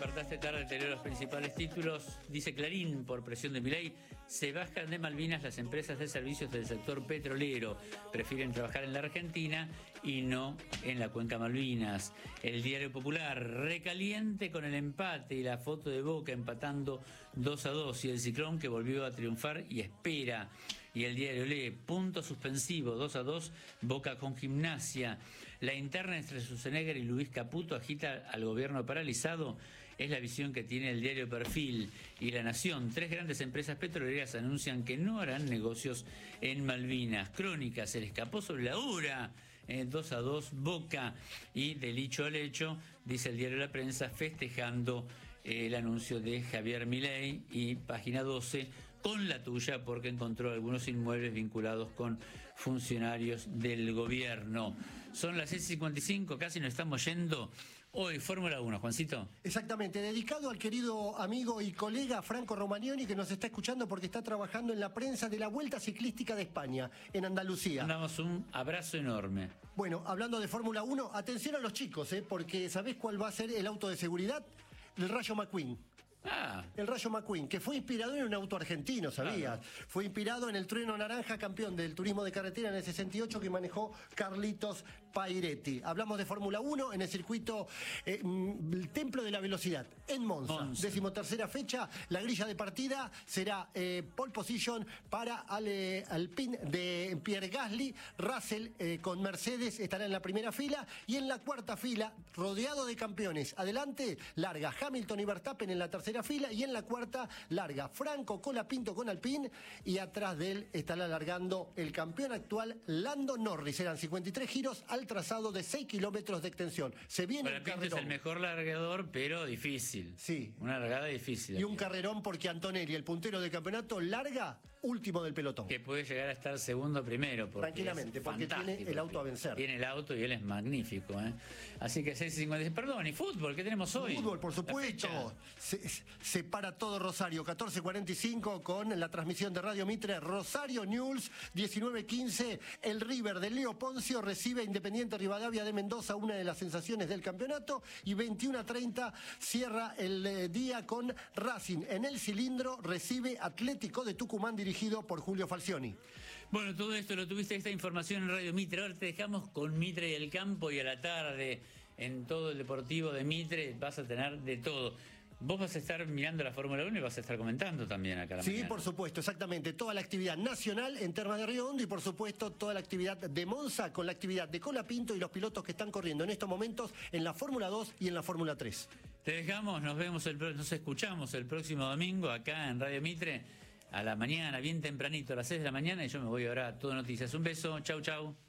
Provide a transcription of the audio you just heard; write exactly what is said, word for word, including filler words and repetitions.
despertaste tarde, te leo los principales títulos. Dice Clarín, por presión de Milei, se bajan de Malvinas las empresas de servicios del sector petrolero. Prefieren trabajar en la Argentina y no en la cuenca Malvinas. El Diario Popular, recaliente con el empate y la foto de Boca empatando dos a dos. Y el Ciclón que volvió a triunfar y espera. Y el diario lee, punto suspensivo, dos a dos, Boca con Gimnasia. La interna entre Schwarzenegger y Luis Caputo agita al gobierno paralizado. Es la visión que tiene el diario Perfil. Y La Nación, tres grandes empresas petroleras anuncian que no harán negocios en Malvinas. Crónica, se le escapó sobre la hora. Eh, dos a dos, Boca. Y del hecho al hecho, dice el diario La Prensa, festejando el anuncio de Javier Milei. Y página doce, con la tuya, porque encontró algunos inmuebles vinculados con funcionarios del gobierno. Son las seis y cincuenta y cinco, casi nos estamos yendo. Hoy, Fórmula uno, Juancito. Exactamente, dedicado al querido amigo y colega Franco Romagnoni, que nos está escuchando porque está trabajando en la prensa de la Vuelta Ciclística de España, en Andalucía. Mandamos un abrazo enorme. Bueno, hablando de Fórmula uno, atención a los chicos, ¿eh? Porque ¿sabés cuál va a ser el auto de seguridad? El Rayo McQueen. Ah. El Rayo McQueen, que fue inspirado en un auto argentino, ¿sabías? Claro. Fue inspirado en el Trueno Naranja, campeón del turismo de carretera en el sesenta y ocho que manejó Carlitos Pairetti. Hablamos de Fórmula uno en el circuito eh, el Templo de la Velocidad, en Monza. Monza. Decimotercera fecha, la grilla de partida será eh, pole position para Ale, Alpine de Pierre Gasly. Russell eh, con Mercedes estará en la primera fila y en la cuarta fila, rodeado de campeones. Adelante, larga Hamilton y Verstappen en la tercera fila y en la cuarta larga Franco Colapinto con Alpine y atrás de él estará alargando el campeón actual Lando Norris. Eran cincuenta y tres giros al trazado de seis kilómetros de extensión. Se viene un carrerón. Es el mejor largador, pero difícil. Sí. Una largada difícil. Y un carrerón porque Antonelli, el puntero del campeonato, larga último del pelotón. Que puede llegar a estar segundo primero. Porque tranquilamente, porque tiene el auto a vencer. Tiene el auto y él es magnífico. ¿eh? Así que seis y cincuenta y seis. Perdón, y fútbol, ¿qué tenemos hoy? Fútbol, por supuesto. Se, se para todo Rosario, catorce cuarenta y cinco con la transmisión de Radio Mitre, Rosario News, diecinueve quince, el River de Leo Poncio recibe a Independiente Rivadavia de Mendoza, una de las sensaciones del campeonato, y veintiuno treinta cierra el eh, día con Racing. En el cilindro recibe Atlético de Tucumán dirigido por Julio Falcioni. Bueno, todo esto lo tuviste, esta información en Radio Mitre. Ahora te dejamos con Mitre y el campo, y a la tarde en todo el deportivo de Mitre vas a tener de todo. Vos vas a estar mirando la Fórmula uno y vas a estar comentando también acá a la Sí, mañana. Por supuesto, exactamente. Toda la actividad nacional en Termas de Río Hondo y por supuesto toda la actividad de Monza con la actividad de Colapinto y los pilotos que están corriendo en estos momentos en la Fórmula dos y en la Fórmula tres. Te dejamos, nos vemos, el, nos escuchamos el próximo domingo acá en Radio Mitre a la mañana, bien tempranito, a las seis de la mañana, y yo me voy ahora a Todo Noticias. Un beso, chau, chau.